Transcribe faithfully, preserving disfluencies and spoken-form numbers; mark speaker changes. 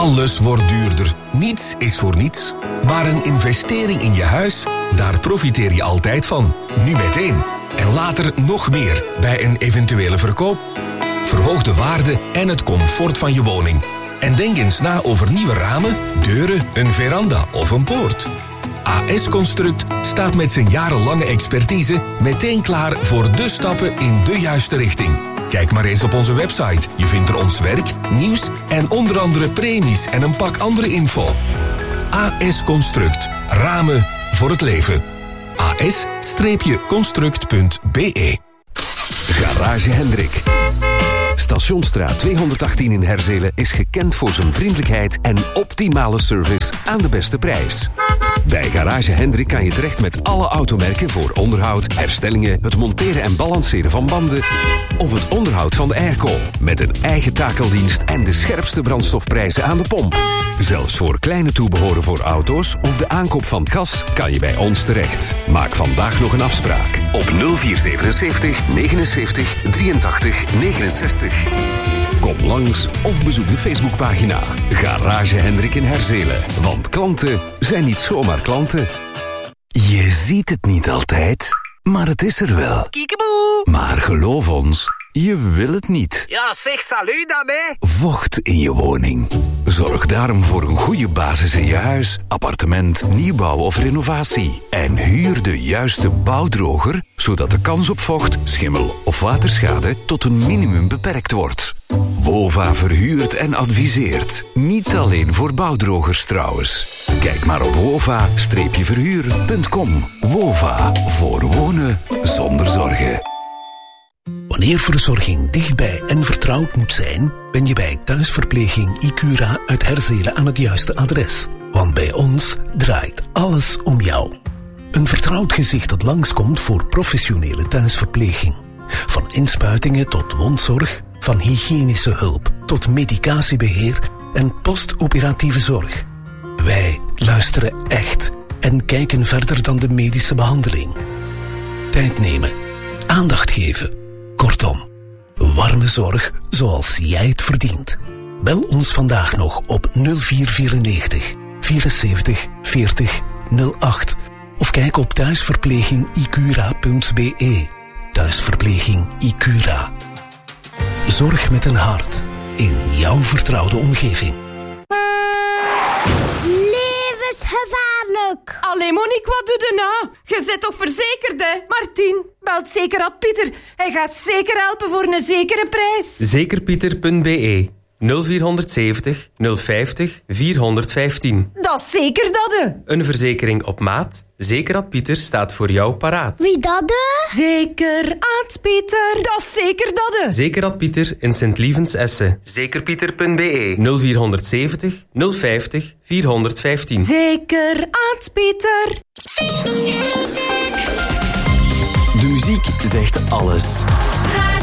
Speaker 1: Alles wordt duurder. Niets is voor niets. Maar een investering in je huis, daar profiteer je altijd van. Nu meteen. En later nog meer bij een eventuele verkoop. Verhoog de waarde en het comfort van je woning. En denk eens na over nieuwe ramen, deuren, een veranda of een poort. A S Construct staat met zijn jarenlange expertise meteen klaar voor de stappen in de juiste richting. Kijk maar eens op onze website. Je vindt er ons werk, nieuws en onder andere premies en een pak andere info. A S Construct. Ramen voor het leven. A S construct punt b e.
Speaker 2: Garage Hendrik. Stationsstraat tweehonderdachttien in Herzelen is gekend voor zijn vriendelijkheid en optimale service aan de beste prijs. Bij Garage Hendrik kan je terecht met alle automerken voor onderhoud, herstellingen, het monteren en balanceren van banden of het onderhoud van de airco. Met een eigen takeldienst en de scherpste brandstofprijzen aan de pomp. Zelfs voor kleine toebehoren voor auto's of de aankoop van gas kan je bij ons terecht. Maak vandaag nog een afspraak op nul vier zevenenzeventig negenenzeventig drieëntachtig negenenzestig. Kom langs of bezoek de Facebookpagina Garage Hendrik in Herzelen. Want klanten zijn niet zomaar klanten. Je ziet het niet altijd, maar het is er wel.
Speaker 3: Kiekeboe!
Speaker 2: Maar geloof ons, je wil het niet.
Speaker 3: Ja, zeg salut dan, hè.
Speaker 2: Vocht in je woning. Zorg daarom voor een goede basis in je huis, appartement, nieuwbouw of renovatie. En huur de juiste bouwdroger, zodat de kans op vocht, schimmel of waterschade tot een minimum beperkt wordt. WOVA verhuurt en adviseert. Niet alleen voor bouwdrogers trouwens. Kijk maar op wova verhuur punt com. WOVA. Voor wonen zonder zorgen.
Speaker 4: Wanneer verzorging dichtbij en vertrouwd moet zijn, ben je bij thuisverpleging Icura uit Herzelen aan het juiste adres. Want bij ons draait alles om jou. Een vertrouwd gezicht dat langskomt voor professionele thuisverpleging. Van inspuitingen tot wondzorg, van hygiënische hulp tot medicatiebeheer en postoperatieve zorg. Wij luisteren echt en kijken verder dan de medische behandeling. Tijd nemen, aandacht geven. Kortom, warme zorg zoals jij het verdient. Bel ons vandaag nog op nul vier vierennegentig vierenzeventig veertig nul acht of kijk op thuisverpleging icura punt b e. Thuisverpleging Icura. Zorg met een hart in jouw vertrouwde omgeving.
Speaker 5: Levensgevaarlijk.
Speaker 6: Allee Monique, wat doe je nou? Je zit toch verzekerd, hè? Martien, belt Zekerad Pieter. Hij gaat zeker helpen voor een zekere prijs.
Speaker 7: zekerpieter punt b e. nul vierhonderdzeventig nul vijftig vierhonderdvijftien.
Speaker 6: Dat is zeker dat, hè?
Speaker 7: Een verzekering op maat. Zekerad Pieter staat voor jou paraat.
Speaker 5: Wie dat, hè?
Speaker 6: Zekerad Pieter. Dat is zeker dat, hè?
Speaker 7: Zekerad Pieter in Sint-Lievens Essen. zekerpieter punt b e. nul vierhonderdzeventig nul vijftig vierhonderdvijftien.
Speaker 6: Zekerad Pieter.
Speaker 2: De muziek zegt alles.